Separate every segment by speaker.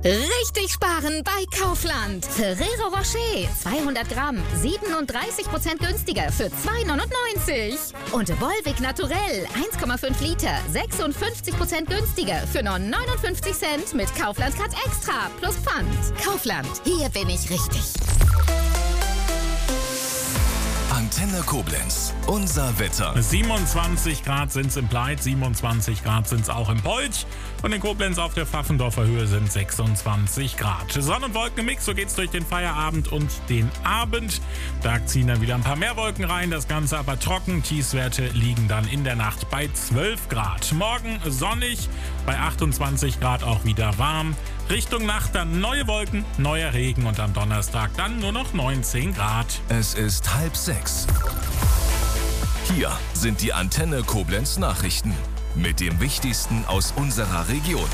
Speaker 1: Richtig sparen bei Kaufland. Ferrero Rocher 200 Gramm 37% günstiger für 2,99. Und Volvic Naturell 1,5 Liter 56% günstiger für nur 59 Cent mit Kaufland Card Extra plus Pfand. Kaufland, hier bin ich richtig.
Speaker 2: Antenne Koblenz, unser Wetter.
Speaker 3: 27 Grad sind es im Pleit, 27 Grad sind es auch im Polch. Und in Koblenz auf der Pfaffendorfer Höhe sind 26 Grad. Sonn- und Wolkenmix, so geht's durch den Feierabend und den Abend. Da ziehen dann wieder ein paar mehr Wolken rein, das Ganze aber trocken. Tiefstwerte liegen dann in der Nacht bei 12 Grad. Morgen sonnig, bei 28 Grad auch wieder warm. Richtung Nacht dann neue Wolken, neuer Regen und am Donnerstag dann nur noch 19 Grad.
Speaker 2: Es ist 5:30. Hier sind die Antenne Koblenz Nachrichten mit dem Wichtigsten aus unserer Region.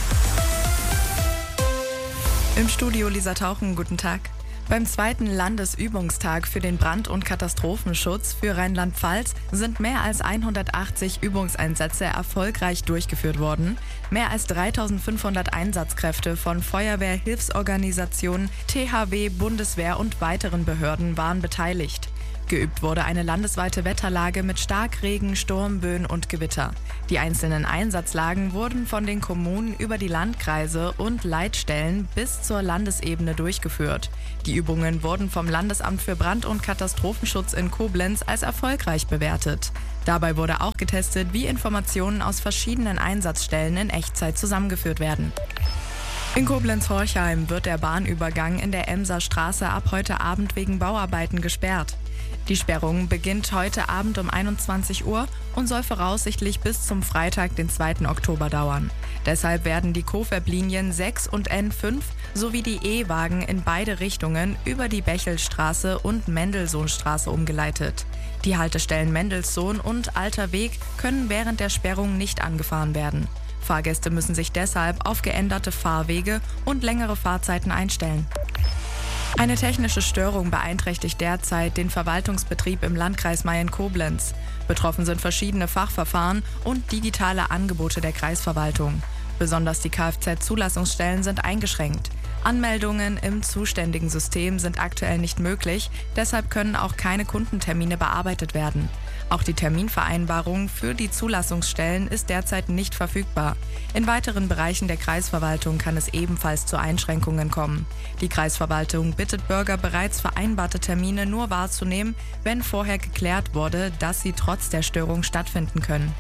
Speaker 4: Im Studio Lisa Tauchen, guten Tag. Beim zweiten Landesübungstag für den Brand- und Katastrophenschutz für Rheinland-Pfalz sind mehr als 180 Übungseinsätze erfolgreich durchgeführt worden. Mehr als 3.500 Einsatzkräfte von Feuerwehr, Hilfsorganisationen, THW, Bundeswehr und weiteren Behörden waren beteiligt. Geübt wurde eine landesweite Wetterlage mit Starkregen, Sturmböen und Gewitter. Die einzelnen Einsatzlagen wurden von den Kommunen über die Landkreise und Leitstellen bis zur Landesebene durchgeführt. Die Übungen wurden vom Landesamt für Brand- und Katastrophenschutz in Koblenz als erfolgreich bewertet. Dabei wurde auch getestet, wie Informationen aus verschiedenen Einsatzstellen in Echtzeit zusammengeführt werden. In Koblenz-Horchheim wird der Bahnübergang in der Emser Straße ab heute Abend wegen Bauarbeiten gesperrt. Die Sperrung beginnt heute Abend um 21 Uhr und soll voraussichtlich bis zum Freitag, den 2. Oktober dauern. Deshalb werden die Kofab-Linien 6 und N5 sowie die E-Wagen in beide Richtungen über die Bechelstraße und Mendelssohnstraße umgeleitet. Die Haltestellen Mendelssohn und Alter Weg können während der Sperrung nicht angefahren werden. Fahrgäste müssen sich deshalb auf geänderte Fahrwege und längere Fahrzeiten einstellen. Eine technische Störung beeinträchtigt derzeit den Verwaltungsbetrieb im Landkreis Mayen-Koblenz. Betroffen sind verschiedene Fachverfahren und digitale Angebote der Kreisverwaltung. Besonders die Kfz-Zulassungsstellen sind eingeschränkt. Anmeldungen im zuständigen System sind aktuell nicht möglich, deshalb können auch keine Kundentermine bearbeitet werden. Auch die Terminvereinbarung für die Zulassungsstellen ist derzeit nicht verfügbar. In weiteren Bereichen der Kreisverwaltung kann es ebenfalls zu Einschränkungen kommen. Die Kreisverwaltung bittet Bürger, bereits vereinbarte Termine nur wahrzunehmen, wenn vorher geklärt wurde, dass sie trotz der Störung stattfinden können.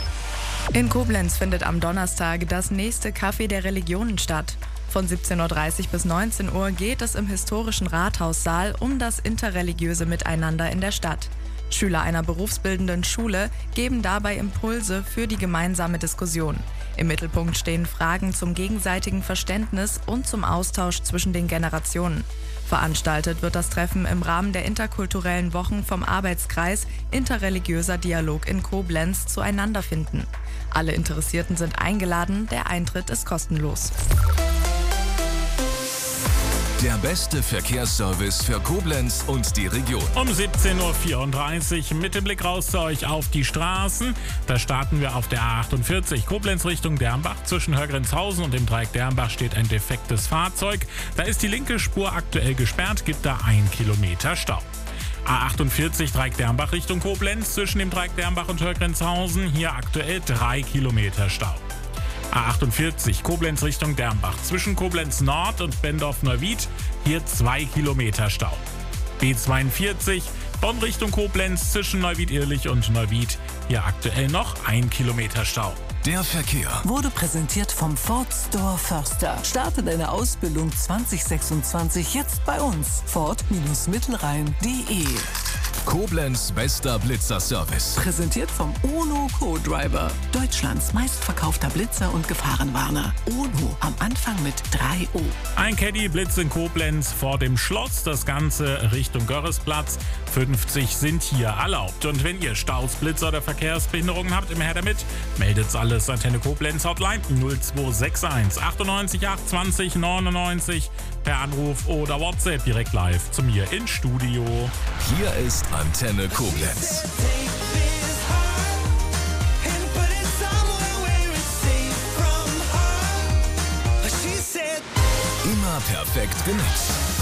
Speaker 4: In Koblenz findet am Donnerstag das nächste Café der Religionen statt. Von 17.30 Uhr bis 19 Uhr geht es im historischen Rathaussaal um das interreligiöse Miteinander in der Stadt. Schüler einer berufsbildenden Schule geben dabei Impulse für die gemeinsame Diskussion. Im Mittelpunkt stehen Fragen zum gegenseitigen Verständnis und zum Austausch zwischen den Generationen. Veranstaltet wird das Treffen im Rahmen der interkulturellen Wochen vom Arbeitskreis Interreligiöser Dialog in Koblenz zueinander finden. Alle Interessierten sind eingeladen, der Eintritt ist kostenlos.
Speaker 2: Der beste Verkehrsservice für Koblenz und die Region.
Speaker 3: Um 17.34 Uhr mit dem Blick raus zu euch auf die Straßen. Da starten wir auf der A48 Koblenz Richtung Dernbach. Zwischen Hörgrenzhausen und dem Dreieck Dernbach steht ein defektes Fahrzeug. Da ist die linke Spur aktuell gesperrt, gibt da 1 Kilometer Stau. A48 Dreieck Dernbach Richtung Koblenz. Zwischen dem Dreieck Dernbach und Hörgrenzhausen hier aktuell 3 Kilometer Stau. A48 Koblenz Richtung Dernbach. Zwischen Koblenz Nord und Bendorf-Neuwied hier 2 Kilometer Stau. B42 Bonn Richtung Koblenz zwischen Neuwied-Irlich und Neuwied hier aktuell noch 1 Kilometer Stau.
Speaker 2: Der Verkehr
Speaker 5: wurde präsentiert vom Ford Store Förster. Starte deine Ausbildung 2026 jetzt bei uns. Ford-Mittelrhein.de.
Speaker 2: Koblenz bester Blitzer-Service.
Speaker 5: Präsentiert vom UNO Co-Driver. Deutschlands meistverkaufter Blitzer und Gefahrenwarner. UNO am Anfang mit 3 O.
Speaker 3: Ein Caddy-Blitz in Koblenz vor dem Schloss. Das Ganze Richtung Görresplatz. 50 sind hier erlaubt. Und wenn ihr Staus, Blitzer oder Verkehrsbehinderungen habt, immer her damit. Meldet's alles. Antenne Koblenz Hotline 0261 98 820 99 per Anruf oder WhatsApp direkt live zu mir ins Studio.
Speaker 2: Hier ist Antenne Koblenz. Immer perfekt genutzt.